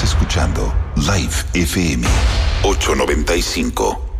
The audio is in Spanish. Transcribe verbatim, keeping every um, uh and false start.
escuchando Live F M ochocientos noventa y cinco.